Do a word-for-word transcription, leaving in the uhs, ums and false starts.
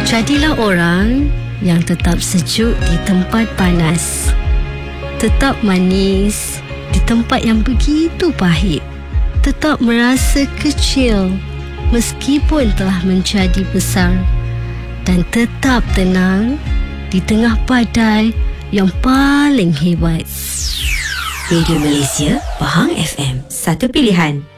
Jadilah orang yang tetap sejuk di tempat panas, tetap manis di tempat yang begitu pahit, tetap merasa kecil meskipun telah menjadi besar, dan tetap tenang di tengah badai yang paling hebat. Radio Malaysia, Pahang F M, satu pilihan.